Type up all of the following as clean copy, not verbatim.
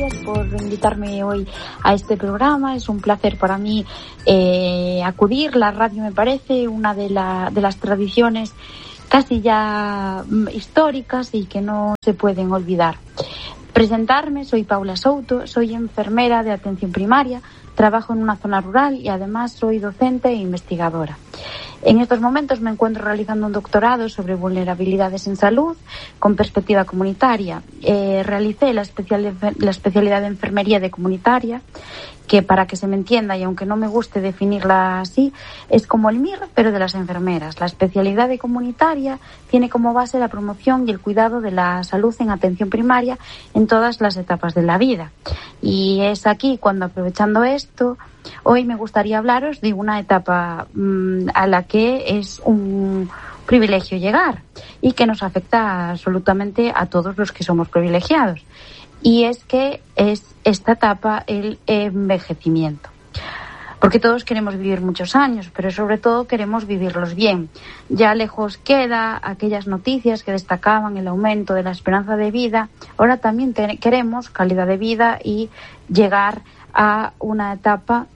gracias por invitarme hoy a este programa. Es un placer para mí acudir. La radio me parece una de las tradiciones casi ya históricas y que no se pueden olvidar. Presentarme, soy Paula Souto, soy enfermera de atención primaria, trabajo en una zona rural y además soy docente e investigadora. En estos momentos me encuentro realizando un doctorado sobre vulnerabilidades en salud con perspectiva comunitaria. Realicé la especialidad de enfermería de comunitaria, que para que se me entienda y aunque no me guste definirla así, es como el MIR, pero de las enfermeras. La especialidad de comunitaria tiene como base la promoción y el cuidado de la salud en atención primaria en todas las etapas de la vida. Y es aquí cuando, aprovechando esto, hoy me gustaría hablaros de una etapa a la que es un privilegio llegar y que nos afecta absolutamente a todos los que somos privilegiados. Y es que es esta etapa el envejecimiento. Porque todos queremos vivir muchos años, pero sobre todo queremos vivirlos bien. Ya lejos queda aquellas noticias que destacaban el aumento de la esperanza de vida. Ahora también queremos calidad de vida y llegar a una etapa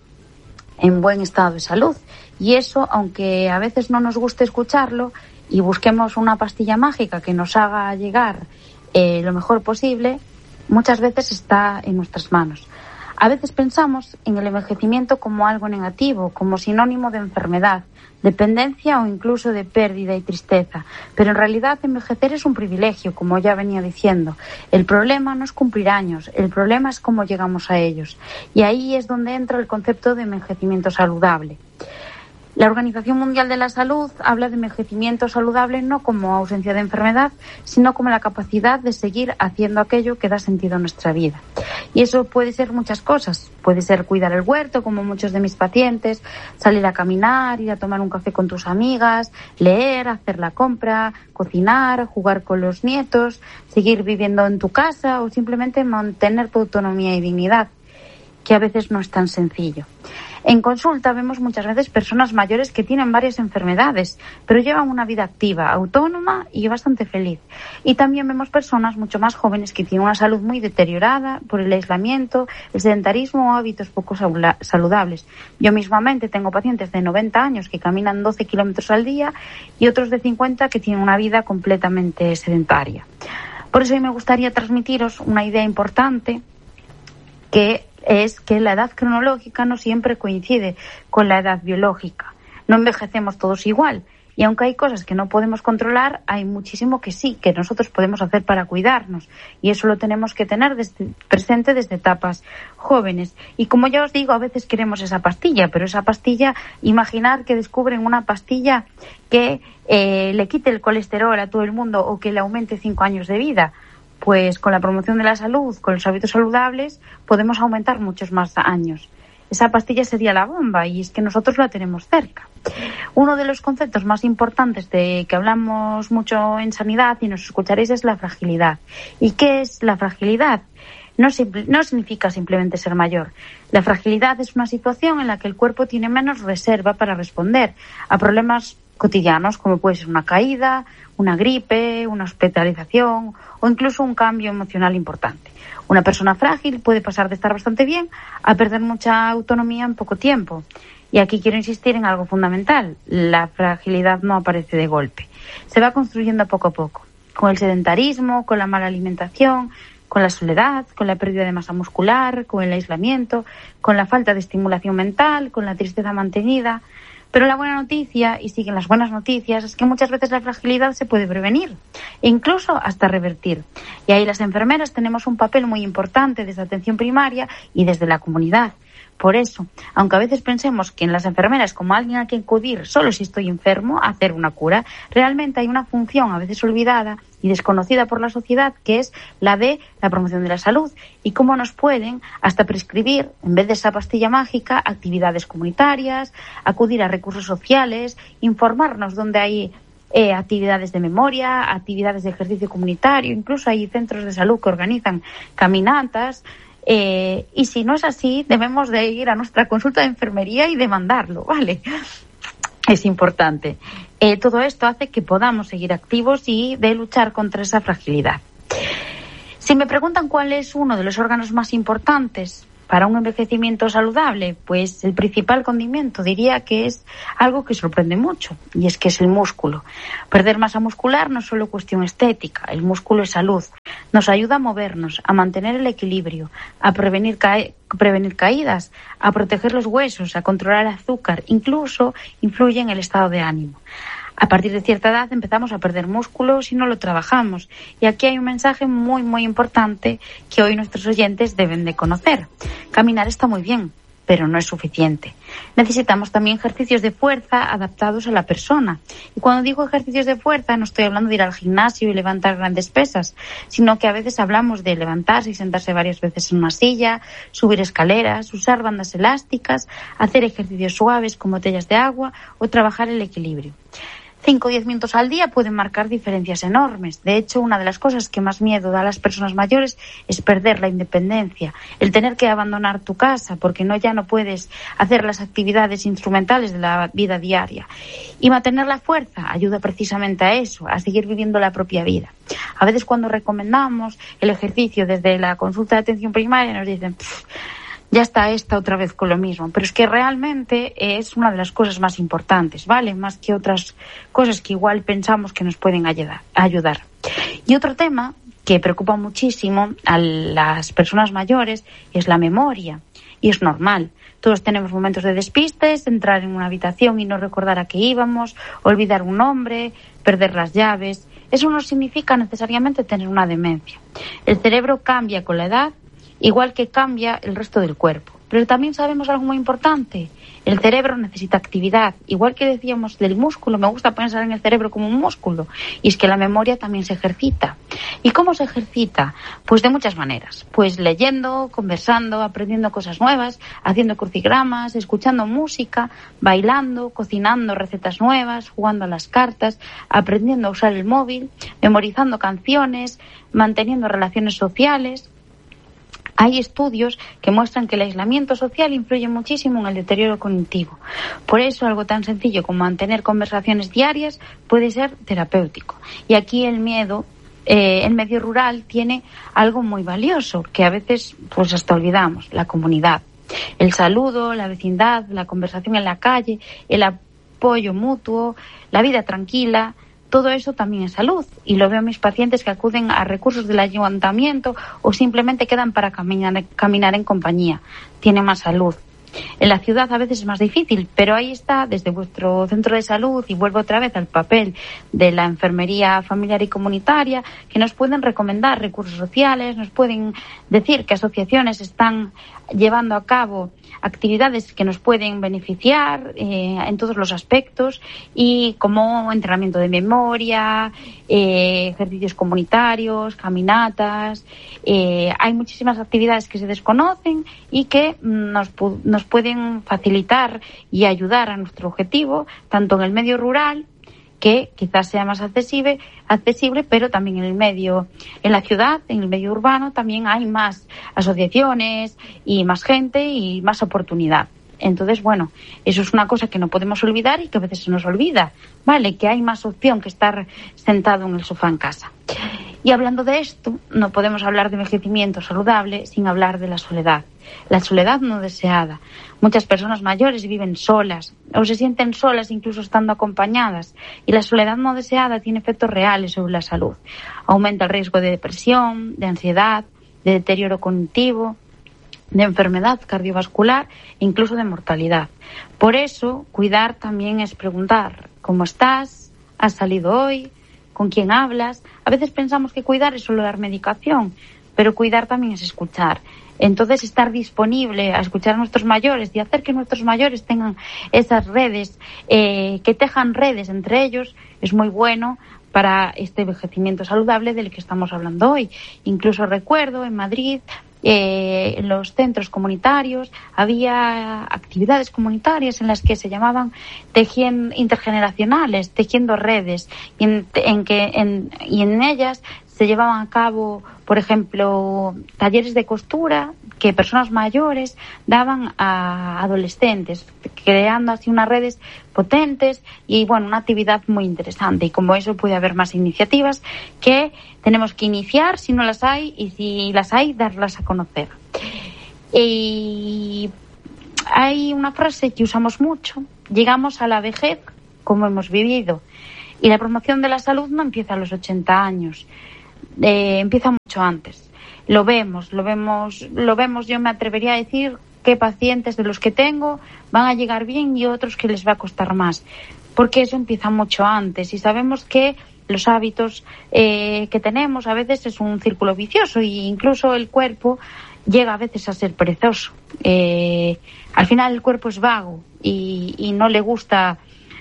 en buen estado de salud. Y eso, aunque a veces no nos guste escucharlo y busquemos una pastilla mágica que nos haga llegar lo mejor posible, muchas veces está en nuestras manos. A veces pensamos en el envejecimiento como algo negativo, como sinónimo de enfermedad, dependencia o incluso de pérdida y tristeza. Pero en realidad envejecer es un privilegio, como ya venía diciendo. El problema no es cumplir años, el problema es cómo llegamos a ellos. Y ahí es donde entra el concepto de envejecimiento saludable. La Organización Mundial de la Salud habla de envejecimiento saludable no como ausencia de enfermedad, sino como la capacidad de seguir haciendo aquello que da sentido a nuestra vida. Y eso puede ser muchas cosas. Puede ser cuidar el huerto, como muchos de mis pacientes, salir a caminar, ir a tomar un café con tus amigas, leer, hacer la compra, cocinar, jugar con los nietos, seguir viviendo en tu casa o simplemente mantener tu autonomía y dignidad, que a veces no es tan sencillo. En consulta vemos muchas veces personas mayores que tienen varias enfermedades, pero llevan una vida activa, autónoma y bastante feliz. Y también vemos personas mucho más jóvenes que tienen una salud muy deteriorada por el aislamiento, el sedentarismo o hábitos poco saludables. Yo mismamente tengo pacientes de 90 años que caminan 12 kilómetros al día y otros de 50 que tienen una vida completamente sedentaria. Por eso hoy me gustaría transmitiros una idea importante, que es que la edad cronológica no siempre coincide con la edad biológica. No envejecemos todos igual. Y aunque hay cosas que no podemos controlar, hay muchísimo que sí, que nosotros podemos hacer para cuidarnos. Y eso lo tenemos que tener presente desde etapas jóvenes. Y como ya os digo, a veces queremos esa pastilla, pero esa pastilla, imaginar que descubren una pastilla que le quite el colesterol a todo el mundo o que le aumente 5 años de vida. Pues con la promoción de la salud, con los hábitos saludables, podemos aumentar muchos más años. Esa pastilla sería la bomba y es que nosotros la tenemos cerca. Uno de los conceptos más importantes de que hablamos mucho en sanidad y nos escucharéis es la fragilidad. ¿Y qué es la fragilidad? No significa simplemente ser mayor. La fragilidad es una situación en la que el cuerpo tiene menos reserva para responder a problemas cotidianos, como puede ser una caída, una gripe, una hospitalización o incluso un cambio emocional importante. Una persona frágil puede pasar de estar bastante bien a perder mucha autonomía en poco tiempo. Y aquí quiero insistir en algo fundamental. La fragilidad no aparece de golpe. Se va construyendo poco a poco, con el sedentarismo, con la mala alimentación, con la soledad, con la pérdida de masa muscular, con el aislamiento, con la falta de estimulación mental, con la tristeza mantenida. Pero la buena noticia, y siguen las buenas noticias, es que muchas veces la fragilidad se puede prevenir e incluso hasta revertir. Y ahí las enfermeras tenemos un papel muy importante desde atención primaria y desde la comunidad. Por eso, aunque a veces pensemos que en las enfermeras como alguien a quien acudir solo si estoy enfermo a hacer una cura, realmente hay una función a veces olvidada y desconocida por la sociedad, que es la de la promoción de la salud y cómo nos pueden hasta prescribir, en vez de esa pastilla mágica, actividades comunitarias, acudir a recursos sociales, informarnos dónde hay actividades de memoria, actividades de ejercicio comunitario, incluso hay centros de salud que organizan caminatas. Y si no es así, debemos de ir a nuestra consulta de enfermería y demandarlo, ¿vale? Es importante. Todo esto hace que podamos seguir activos y de luchar contra esa fragilidad. Si me preguntan cuál es uno de los órganos más importantes para un envejecimiento saludable, pues el principal condimento diría que es algo que sorprende mucho, y es que es el músculo. Perder masa muscular no es solo cuestión estética, el músculo es salud. Nos ayuda a movernos, a mantener el equilibrio, a prevenir caídas, a proteger los huesos, a controlar el azúcar, incluso influye en el estado de ánimo. A partir de cierta edad empezamos a perder músculo si no lo trabajamos. Y aquí hay un mensaje muy, muy importante que hoy nuestros oyentes deben de conocer. Caminar está muy bien, pero no es suficiente. Necesitamos también ejercicios de fuerza adaptados a la persona. Y cuando digo ejercicios de fuerza, no estoy hablando de ir al gimnasio y levantar grandes pesas, sino que a veces hablamos de levantarse y sentarse varias veces en una silla, subir escaleras, usar bandas elásticas, hacer ejercicios suaves con botellas de agua o trabajar el equilibrio. 5 o 10 minutos al día pueden marcar diferencias enormes. De hecho, una de las cosas que más miedo da a las personas mayores es perder la independencia, el tener que abandonar tu casa porque ya no puedes hacer las actividades instrumentales de la vida diaria. Y mantener la fuerza ayuda precisamente a eso, a seguir viviendo la propia vida. A veces cuando recomendamos el ejercicio desde la consulta de atención primaria nos dicen ya está esta otra vez con lo mismo, pero es que realmente es una de las cosas más importantes, ¿vale? Más que otras cosas que igual pensamos que nos pueden ayudar. Y otro tema que preocupa muchísimo a las personas mayores es la memoria, y es normal. Todos tenemos momentos de despistes, entrar en una habitación y no recordar a qué íbamos, olvidar un nombre, perder las llaves. Eso no significa necesariamente tener una demencia. El cerebro cambia con la edad, igual que cambia el resto del cuerpo. Pero también sabemos algo muy importante. El cerebro necesita actividad. Igual que decíamos del músculo, me gusta pensar en el cerebro como un músculo. Y es que la memoria también se ejercita. ¿Y cómo se ejercita? Pues de muchas maneras. Pues leyendo, conversando, aprendiendo cosas nuevas, haciendo crucigramas, escuchando música, bailando, cocinando recetas nuevas, jugando a las cartas, aprendiendo a usar el móvil, memorizando canciones, manteniendo relaciones sociales. Hay estudios que muestran que el aislamiento social influye muchísimo en el deterioro cognitivo. Por eso, algo tan sencillo como mantener conversaciones diarias puede ser terapéutico. Y aquí el medio rural tiene algo muy valioso, que a veces pues hasta olvidamos, la comunidad. El saludo, la vecindad, la conversación en la calle, el apoyo mutuo, la vida tranquila. Todo eso también es salud, y lo veo en mis pacientes que acuden a recursos del ayuntamiento o simplemente quedan para caminar en compañía. Tienen más salud. En la ciudad a veces es más difícil, pero ahí está, desde vuestro centro de salud, y vuelvo otra vez al papel de la enfermería familiar y comunitaria, que nos pueden recomendar recursos sociales, nos pueden decir que asociaciones están llevando a cabo actividades que nos pueden beneficiar en todos los aspectos, y como entrenamiento de memoria, ejercicios comunitarios, caminatas. Hay muchísimas actividades que se desconocen y que nos pueden facilitar y ayudar a nuestro objetivo, tanto en el medio rural, que quizás sea más accesible, pero también en la ciudad, en el medio urbano, también hay más asociaciones y más gente y más oportunidad. Entonces, bueno, eso es una cosa que no podemos olvidar y que a veces se nos olvida, ¿vale? Que hay más opción que estar sentado en el sofá en casa. Y hablando de esto, no podemos hablar de envejecimiento saludable sin hablar de la soledad no deseada. Muchas personas mayores viven solas o se sienten solas incluso estando acompañadas, y la soledad no deseada tiene efectos reales sobre la salud. Aumenta el riesgo de depresión, de ansiedad, de deterioro cognitivo, de enfermedad cardiovascular e incluso de mortalidad. Por eso, cuidar también es preguntar: ¿cómo estás? ¿Has salido hoy? ¿Con quién hablas? A veces pensamos que cuidar es solo dar medicación, pero cuidar también es escuchar. Entonces, estar disponible a escuchar a nuestros mayores y hacer que nuestros mayores tengan esas redes, que tejan redes entre ellos, es muy bueno para este envejecimiento saludable del que estamos hablando hoy. Incluso recuerdo en Madrid, en los centros comunitarios había actividades comunitarias en las que se llamaban intergeneracionales, tejiendo redes, y en ellas se llevaban a cabo, por ejemplo, talleres de costura que personas mayores daban a adolescentes, creando así unas redes potentes y, bueno, una actividad muy interesante. Y como eso puede haber más iniciativas que tenemos que iniciar si no las hay, y si las hay, darlas a conocer. Y hay una frase que usamos mucho: llegamos a la vejez como hemos vivido. Y la promoción de la salud no empieza a los 80 años, empieza mucho antes. Lo vemos. Yo me atrevería a decir que pacientes de los que tengo van a llegar bien y otros que les va a costar más, porque eso empieza mucho antes. Y sabemos que los hábitos que tenemos a veces es un círculo vicioso, y incluso el cuerpo llega a veces a ser perezoso. Al final el cuerpo es vago y no le gusta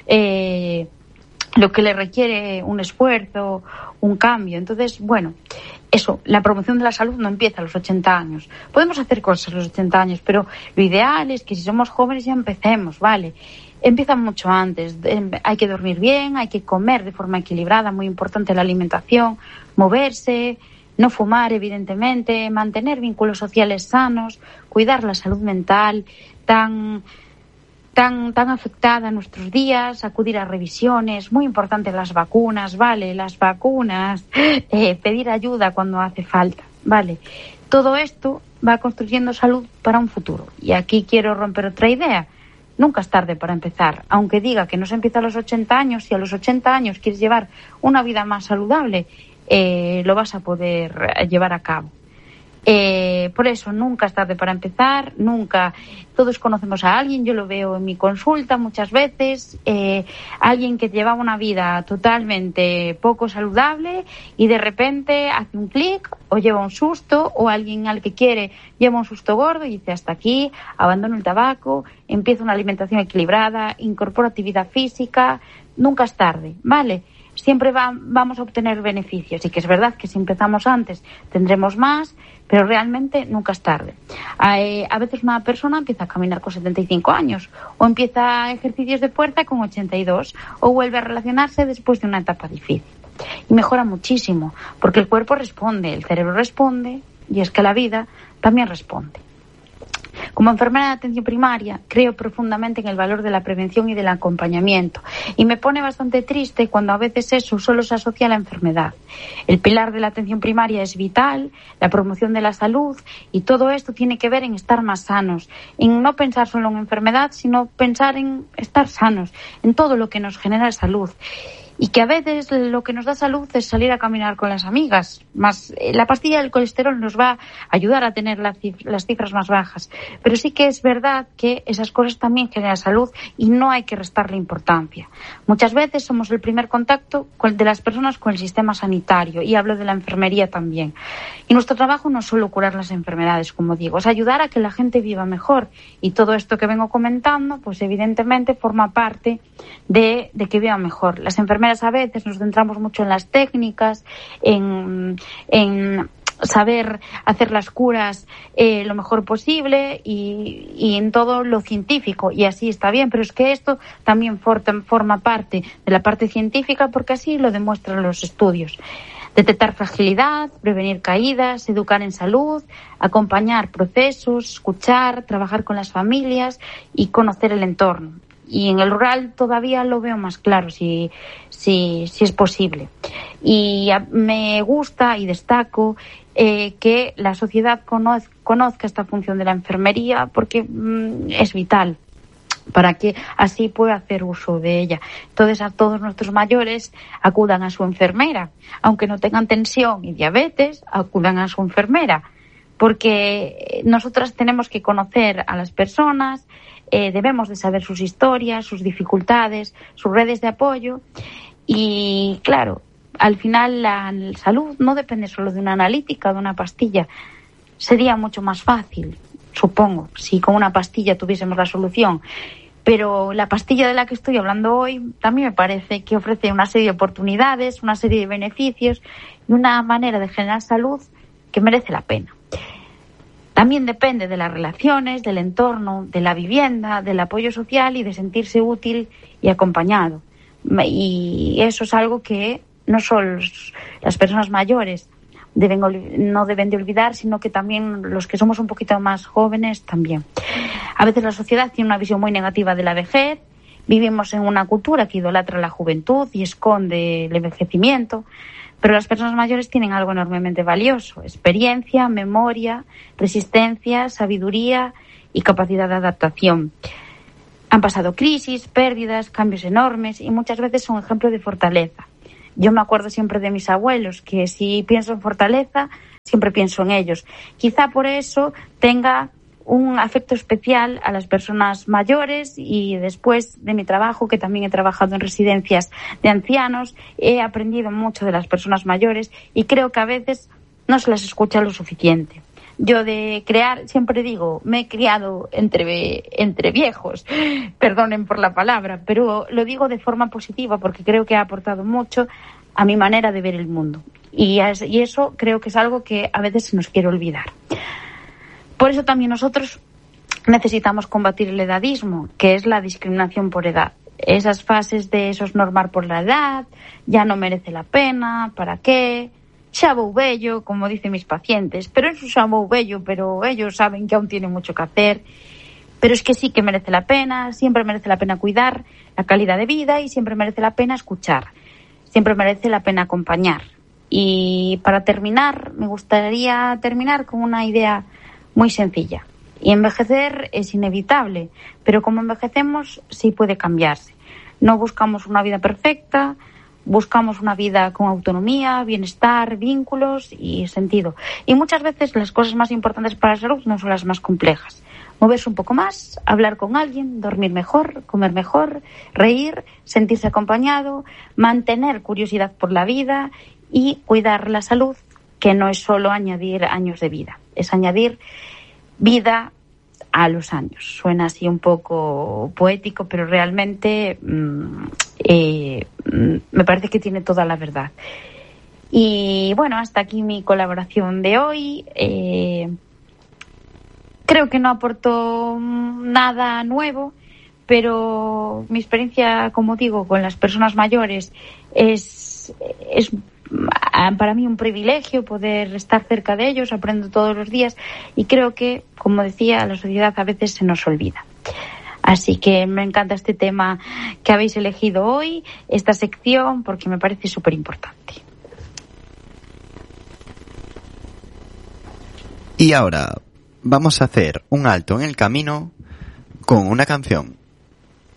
lo que le requiere un esfuerzo, un cambio. Entonces, bueno, eso, la promoción de la salud no empieza a los 80 años. Podemos hacer cosas a los 80 años, pero lo ideal es que si somos jóvenes ya empecemos, ¿vale? Empieza mucho antes. Hay que dormir bien, hay que comer de forma equilibrada, muy importante la alimentación, moverse, no fumar, evidentemente, mantener vínculos sociales sanos, cuidar la salud mental, tan afectada en nuestros días, acudir a revisiones, muy importante las vacunas, ¿vale? Las vacunas, pedir ayuda cuando hace falta, ¿vale? Todo esto va construyendo salud para un futuro. Y aquí quiero romper otra idea. Nunca es tarde para empezar. Aunque diga que no se empieza a los 80 años, si a los 80 años quieres llevar una vida más saludable, lo vas a poder llevar a cabo. Por eso nunca es tarde para empezar, nunca. Todos conocemos a alguien, yo lo veo en mi consulta muchas veces, alguien que llevaba una vida totalmente poco saludable y de repente hace un clic o lleva un susto, o alguien al que quiere lleva un susto gordo y dice hasta aquí, abandono el tabaco, empieza una alimentación equilibrada, incorpora actividad física. Nunca es tarde, ¿vale? Siempre vamos a obtener beneficios, y que es verdad que si empezamos antes tendremos más, pero realmente nunca es tarde. A veces una persona empieza a caminar con 75 años, o empieza ejercicios de fuerza con 82, o vuelve a relacionarse después de una etapa difícil. Y mejora muchísimo, porque el cuerpo responde, el cerebro responde, y es que la vida también responde. Como enfermera de atención primaria, creo profundamente en el valor de la prevención y del acompañamiento. Y me pone bastante triste cuando a veces eso solo se asocia a la enfermedad. El pilar de la atención primaria es vital, la promoción de la salud, y todo esto tiene que ver en estar más sanos, en no pensar solo en enfermedad, sino pensar en estar sanos, en todo lo que nos genera salud. Y que a veces lo que nos da salud es salir a caminar con las amigas. Más la pastilla del colesterol nos va a ayudar a tener las cifras más bajas. Pero sí que es verdad que esas cosas también generan salud y no hay que restarle importancia. Muchas veces somos el primer contacto de las personas con el sistema sanitario, y hablo de la enfermería también. Y nuestro trabajo no es solo curar las enfermedades, como digo, es ayudar a que la gente viva mejor. Y todo esto que vengo comentando, pues evidentemente forma parte de que viva mejor. Las enfermeras a veces nos centramos mucho en las técnicas, en saber hacer las curas lo mejor posible y en todo lo científico, y así está bien, pero es que esto también forma parte de la parte científica, porque así lo demuestran los estudios. Detectar fragilidad, prevenir caídas, educar en salud, acompañar procesos, escuchar, trabajar con las familias y conocer el entorno. Y en el rural todavía lo veo más claro, si es posible. Y me gusta y destaco que la sociedad conozca esta función de la enfermería, porque es vital para que así pueda hacer uso de ella. Entonces, a todos nuestros mayores acudan a su enfermera. Aunque no tengan tensión y diabetes, acudan a su enfermera. Porque nosotras tenemos que conocer a las personas, debemos de saber sus historias, sus dificultades, sus redes de apoyo. Y claro, al final la salud no depende solo de una analítica o de una pastilla. Sería mucho más fácil, supongo, si con una pastilla tuviésemos la solución. Pero la pastilla de la que estoy hablando hoy también me parece que ofrece una serie de oportunidades, una serie de beneficios y una manera de generar salud que merece la pena. También depende de las relaciones, del entorno, de la vivienda, del apoyo social y de sentirse útil y acompañado. Y eso es algo que no solo las personas mayores no deben de olvidar, sino que también los que somos un poquito más jóvenes también. A veces la sociedad tiene una visión muy negativa de la vejez. Vivimos en una cultura que idolatra la juventud y esconde el envejecimiento, pero las personas mayores tienen algo enormemente valioso: experiencia, memoria, resistencia, sabiduría y capacidad de adaptación. Han pasado crisis, pérdidas, cambios enormes y muchas veces son ejemplo de fortaleza. Yo me acuerdo siempre de mis abuelos, que si pienso en fortaleza, siempre pienso en ellos. Quizá por eso tenga un afecto especial a las personas mayores, y después de mi trabajo, que también he trabajado en residencias de ancianos, he aprendido mucho de las personas mayores y creo que a veces no se las escucha lo suficiente. Yo siempre digo, me he criado entre viejos, perdonen por la palabra, pero lo digo de forma positiva porque creo que ha aportado mucho a mi manera de ver el mundo. Y eso creo que es algo que a veces se nos quiere olvidar. Por eso también nosotros necesitamos combatir el edadismo, que es la discriminación por edad. Esas fases de esos normar por la edad, ya no merece la pena, ¿para qué? Xa vou vello, como dicen mis pacientes, pero eso xa vou vello, pero ellos saben que aún tienen mucho que hacer. Pero es que sí que merece la pena, siempre merece la pena cuidar la calidad de vida y siempre merece la pena escuchar, siempre merece la pena acompañar. Y para terminar, me gustaría terminar con una idea muy sencilla. Y envejecer es inevitable, pero como envejecemos sí puede cambiarse. No buscamos una vida perfecta, buscamos una vida con autonomía, bienestar, vínculos y sentido. Y muchas veces las cosas más importantes para la salud no son las más complejas. Moverse un poco más, hablar con alguien, dormir mejor, comer mejor, reír, sentirse acompañado, mantener curiosidad por la vida y cuidar la salud, que no es solo añadir años de vida, es añadir vida a los años. Suena así un poco poético, pero realmente me parece que tiene toda la verdad. Y bueno, hasta aquí mi colaboración de hoy. Creo que no aporto nada nuevo, pero mi experiencia, como digo, con las personas mayores es para mí un privilegio poder estar cerca de ellos. Aprendo todos los días y creo que, como decía, la sociedad a veces se nos olvida. Así que me encanta este tema que habéis elegido hoy, esta sección, porque me parece súper importante. Y ahora vamos a hacer un alto en el camino con una canción.